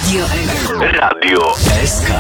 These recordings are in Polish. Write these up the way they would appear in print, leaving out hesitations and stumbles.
Radio SK.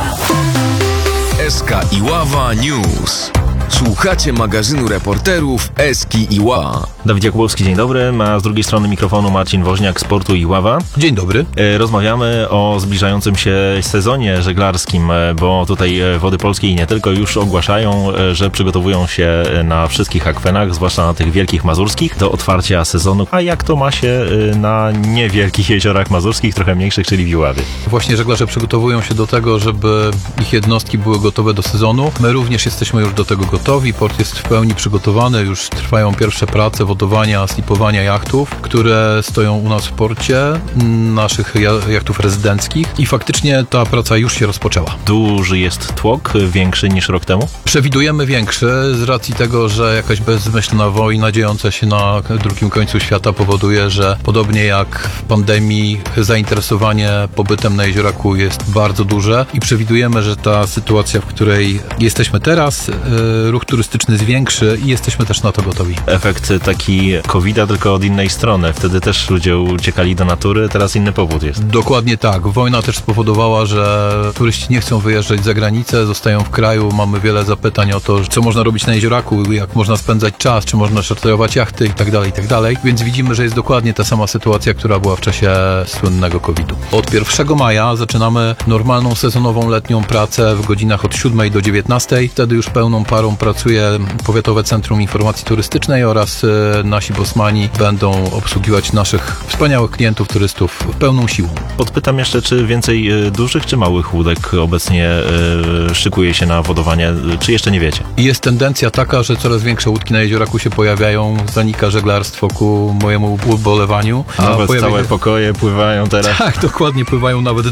SK Iława News. Słuchacie magazynu reporterów Eski Iława. Dawid Jakubowski, dzień dobry, a z drugiej strony mikrofonu Marcin Woźniak z Portu Iława. Dzień dobry. Rozmawiamy o zbliżającym się sezonie żeglarskim, bo tutaj Wody Polskie i nie tylko już ogłaszają, że przygotowują się na wszystkich akwenach, zwłaszcza na tych wielkich mazurskich, do otwarcia sezonu. A jak to ma się na niewielkich jeziorach mazurskich, trochę mniejszych, czyli w Iławie? Właśnie żeglarze przygotowują się do tego, żeby ich jednostki były gotowe do sezonu. My również jesteśmy już do tego gotowi. Port jest w pełni przygotowany. Już trwają pierwsze prace wodowania, slipowania jachtów, które stoją u nas w porcie, naszych jachtów rezydenckich. I faktycznie ta praca już się rozpoczęła. Duży jest tłok, większy niż rok temu? Przewidujemy większy z racji tego, że jakaś bezmyślna wojna dziejąca się na drugim końcu świata powoduje, że podobnie jak w pandemii zainteresowanie pobytem na Jezioraku jest bardzo duże i przewidujemy, że ta sytuacja, w której jesteśmy teraz, ruch turystyczny zwiększy i jesteśmy też na to gotowi. Efekt taki COVID-a, tylko od innej strony. Wtedy też ludzie uciekali do natury, teraz inny powód jest. Dokładnie tak. Wojna też spowodowała, że turyści nie chcą wyjeżdżać za granicę, zostają w kraju. Mamy wiele zapytań o to, co można robić na Jezioraku, jak można spędzać czas, czy można czarterować jachty i tak dalej. Więc widzimy, że jest dokładnie ta sama sytuacja, która była w czasie słynnego COVID-u. Od 1 maja zaczynamy normalną sezonową letnią pracę w godzinach od 7 do 19. Wtedy już pełną parą pracuje Powiatowe Centrum Informacji Turystycznej oraz nasi bosmani będą obsługiwać naszych wspaniałych klientów, turystów pełną siłą. Podpytam jeszcze, czy więcej dużych czy małych łódek obecnie szykuje się na wodowanie, czy jeszcze nie wiecie? Jest tendencja taka, że coraz większe łódki na Jezioraku się pojawiają, zanika żeglarstwo ku mojemu ubolewaniu. Nawet całe pokoje pływają teraz. Tak, dokładnie, pływają nawet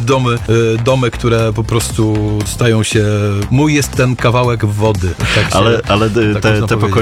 domy, które po prostu stają się... Mój jest ten kawałek wody. Tak ale te pokoje